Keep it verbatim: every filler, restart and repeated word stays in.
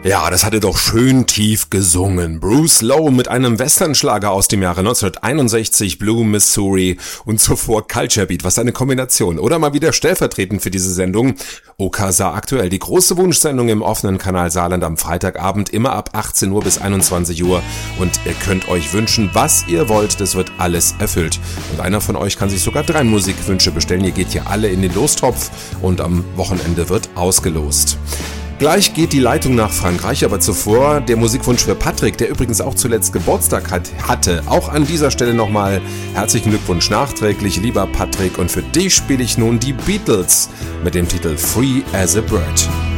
Ja, das hatte doch schön tief gesungen. Bruce Lowe mit einem Westernschlager aus dem Jahre neunzehnhunderteinundsechzig, Blue Missouri, und zuvor Culture Beat. Was eine Kombination. Oder mal wieder stellvertretend für diese Sendung Okasa aktuell. Die große Wunschsendung im offenen Kanal Saarland am Freitagabend, immer ab achtzehn Uhr bis einundzwanzig Uhr. Und ihr könnt euch wünschen, was ihr wollt. Das wird alles erfüllt. Und einer von euch kann sich sogar drei Musikwünsche bestellen. Ihr geht hier alle in den Lostopf und am Wochenende wird ausgelost. Gleich geht die Leitung nach Frankreich, aber zuvor der Musikwunsch für Patrick, der übrigens auch zuletzt Geburtstag hat, hatte. Auch an dieser Stelle nochmal herzlichen Glückwunsch nachträglich, lieber Patrick. Und für dich spiele ich nun die Beatles mit dem Titel Free as a Bird.